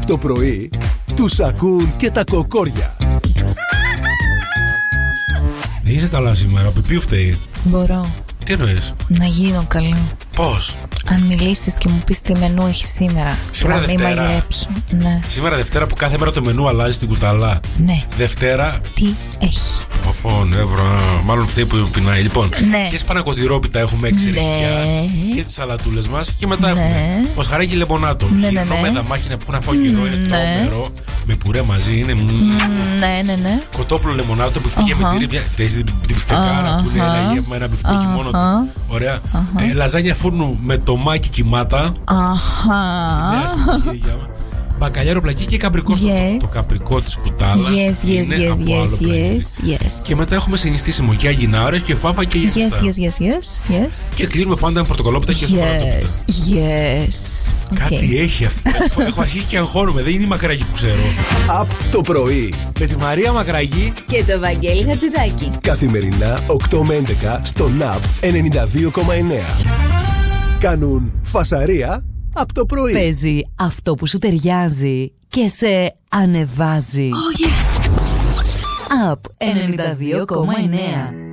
το πρωί τους ακούν και τα κοκόρια. Δεν είσαι καλά σήμερα, ποιο φταίει? Μπορώ. Τι εννοείς? Να γίνω καλό. Πώς? Αν μιλήσεις και μου πεις τι μενού έχει σήμερα. Σήμερα να μην Δευτέρα. μαγειρέψω. Ναι. Σήμερα Δευτέρα που κάθε μέρα το μενού αλλάζει στην κουταλά. Ναι. Δευτέρα. Τι έχει? Νεύρο. Μάλλον φταίει που πεινάει. Λοιπόν, Ναι. και σπανακοτηρόπιτα έχουμε 6 ρεχιά και τις σαλατούλες μας. Και μετά έχουμε μοσχαράκι λεμονάτο. Ναι. Με δαμάχινα που έχουν φάω καιρό, είναι τρόμερο. Με πουρέ μαζί είναι. Ναι. Κοτόπουλο λεμονάτο που φύγε με τυρί. Την μπιφτεκάρα που είναι ένα γεύμα, ένα μπιφτέκι μόνο του. Ωραία. Λαζάνια φούρνου με τομάκι κοιμάτα. Μπακαλιάρο πλακί και καπρικό. Το καπρικό της κουτάλας. Yes. Και μετά έχουμε συνιστήσιμο για γινάρες και φάβα και για Yes. Και κλείνουμε πάντα με πορτοκαλόπιτα και σοκολάτα. Yes. Κάτι έχει αυτό. Έχω αρχίσει και αγχώνομαι. Δεν είναι η Μακραγή που ξέρω. Απ' το πρωί. Με τη Μαρία Μακραγή και το Βαγγέλη Χατζηδάκη. Καθημερινά 8 με 11 στο ΝΑΠ 92,9. Κάνουν φασαρία απ' το πρωί. Παίζει αυτό που σου ταιριάζει και σε ανεβάζει. Oh yes. Απ 92,9.